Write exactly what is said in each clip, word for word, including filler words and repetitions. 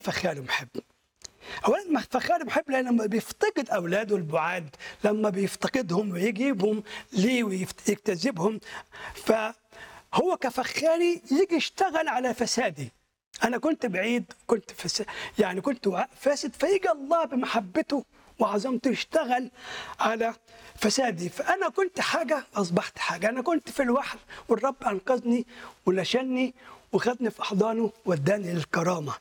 فخال محب. اولا فخال محب لان لما بيفتقد اولاده البعاد، لما بيفتقدهم ويجيبهم ليه ويجتذبهم، فهو كفخاري يجي يشتغل على فسادي. انا كنت بعيد، كنت فس... يعني كنت فاسد، فيجي الله بمحبته وعظمته يشتغل على فسادي. فانا كنت حاجه اصبحت حاجه، انا كنت في الوحل والرب انقذني ونشلني وخدني في احضانه واداني للكرامه.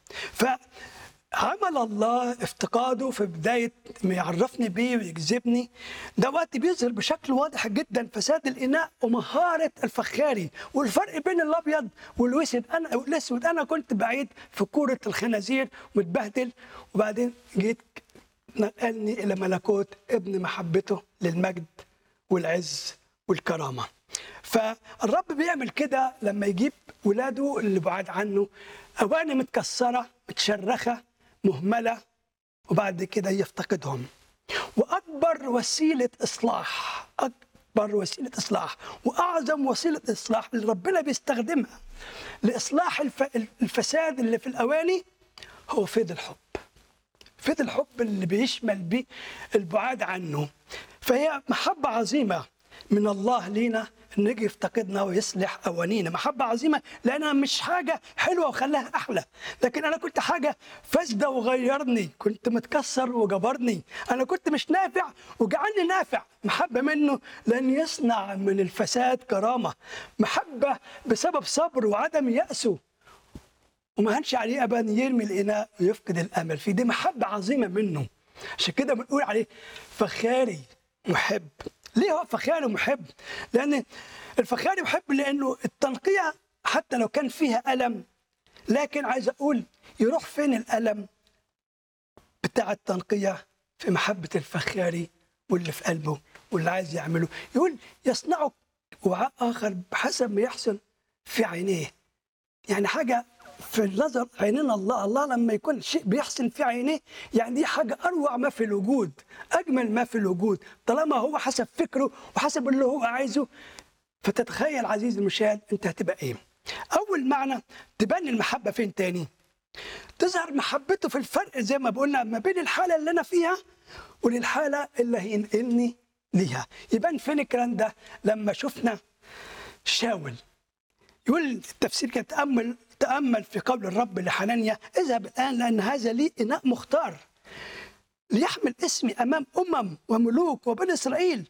فعمل الله افتقاده في بدايه ما يعرفني بيه ويجذبني، ده وقت بيظهر بشكل واضح جدا فساد الاناء ومهاره الفخاري والفرق بين الابيض والاسود. انا الاسود انا كنت بعيد في كوره الخنازير متبهدل، وبعدين جيت نقلني إلى ملكوت ابن محبته للمجد والعز والكرامة. فالرب بيعمل كده لما يجيب ولاده اللي بعاد عنه، أواني متكسرة متشرخة مهملة، وبعد كده يفتقدهم. وأكبر وسيلة إصلاح، أكبر وسيلة إصلاح وأعظم وسيلة إصلاح اللي ربنا بيستخدمها لإصلاح الفساد اللي في الأواني هو فيض الحب. فيض الحب اللي بيشمل بيه البعاد عنه. فهي محبة عظيمة من الله لينا إن يجي يفتقدنا ويصلح أوانينا. محبة عظيمة لأنها مش حاجة حلوة وخلاها أحلى، لكن أنا كنت حاجة فاسدة وغيرني، كنت متكسر وجبرني، أنا كنت مش نافع وجعلني نافع. محبة منه لأن يصنع من الفساد كرامة. محبة بسبب صبر وعدم يأسه، وما هنش عليه ابدا يرمي الاناء ويفقد الامل فيه. دي محبه عظيمه منه، عشان كده بنقول عليه فخاري محب. ليه هو فخاري محب؟ لان الفخاري محب لانه التنقيه حتى لو كان فيها الم، لكن عايز اقول يروح فين الالم بتاع التنقيه؟ في محبه الفخاري واللي في قلبه واللي عايز يعمله. يقول يصنعه وعاء اخر بحسب ما يحسن في عينيه. يعني حاجه في النظر عيننا الله، الله لما يكون شيء بيحسن في عينيه يعني دي حاجة أروع ما في الوجود، أجمل ما في الوجود، طالما هو حسب فكره وحسب اللي هو عايزه. فتتخيل عزيزي المشاهد أنت هتبقى إيه؟ أول معنى تبان المحبة فين تاني؟ تظهر محبته في الفرق زي ما بقولنا ما بين الحالة اللي أنا فيها وللحالة اللي هينقلني ليها. يبان فين الكلام ده؟ لما شفنا شاول، يقول التفسير كان تأمل تأمل في قول الرب لحنانيا: اذهب الآن لأن هذا لي إناء مختار ليحمل اسمي أمام أمم وملوك وبني إسرائيل.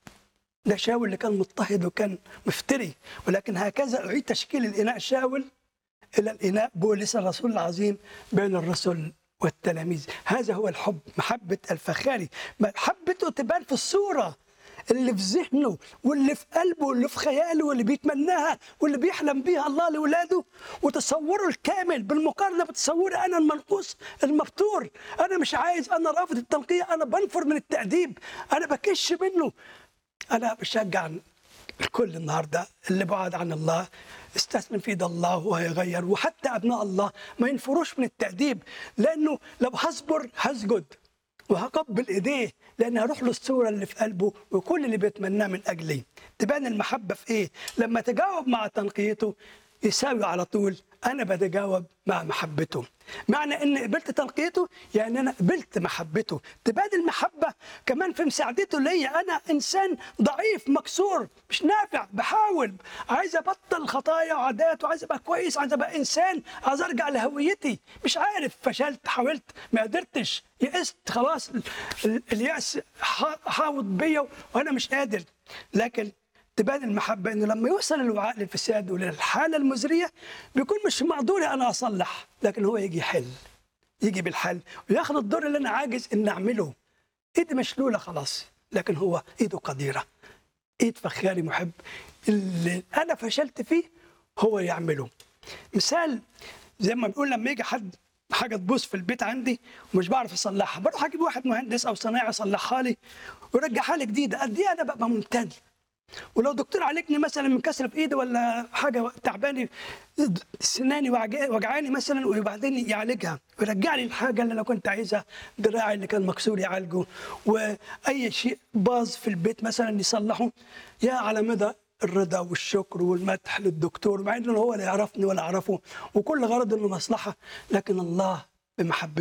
ده شاول اللي كان مضطهد وكان مفتري، ولكن هكذا أعيد تشكيل الإناء شاول إلى الإناء بولس الرسول العظيم بين الرسل والتلاميذ. هذا هو الحب، محبة الفخاري. محبته تبان في الصورة اللي في ذهنه واللي في قلبه واللي في خياله واللي بيتمناها واللي بيحلم بيها الله لولاده، وتصوره الكامل بالمقارنه بتصوري انا المنقوص المبتور. انا مش عايز، انا رافض التنقيه، انا بنفر من التأديب، انا بكش منه. انا بشجع الكل النهارده اللي بعد عن الله استثمن في يد الله وهيغير. وحتى ابناء الله ما ينفروش من التأديب، لانه لو هصبر هسجد وهقبل ايديه، لان هروح له الصوره اللي في قلبه وكل اللي بيتمناه من اجلي. تبان المحبه في ايه؟ لما تجاوب مع تنقيته يساوي على طول انا بتجاوب مع محبته. معنى ان قبلت تنقيته يعني انا قبلت محبته. تبان المحبه كمان في مساعدته ليا. انا انسان ضعيف مكسور مش نافع، بحاول عايز ابطل خطايا وعادات، وعايز ابقى كويس، عايز ابقى انسان، عايز ارجع لهويتي، مش عارف، فشلت، حاولت ما قدرتش، يئست خلاص، اليأس حاوط بيا وانا مش قادر. لكن تبان المحبة إنه لما يوصل الوعاء للفساد وللحالة المزرية بيكون مش معذوري أنا أصلح، لكن هو يجي يحل، يجي بالحل وياخد الدور اللي أنا عاجز إن أعمله. إيدي مشلولة خلاص، لكن هو إيده قديرة. إيد فخاري محب اللي أنا فشلت فيه هو يعمله. مثال زي ما بنقول لما يجي حد حاجة تبوظ في البيت عندي ومش بعرف أصلحها، بروح أجيب واحد مهندس أو صنايعي يصلحها لي ويرجعها لي جديدة. قد إيه أنا ببقى ممتن. ولو دكتور عالجني مثلا من كسر في ايدي ولا حاجه تعباني، سناني وجعاني مثلا، وبعدين يعالجها ويرجع لي الحاجه اللي انا كنت عايزها، دراعي اللي كان مكسور يعالجه، واي شيء باظ في البيت مثلا يصلحه. يا على مدى الرضا والشكر والمدح للدكتور، مع انه هو لا يعرفني ولا اعرفه، وكل غرض انه مصلحه، لكن الله بمحبته.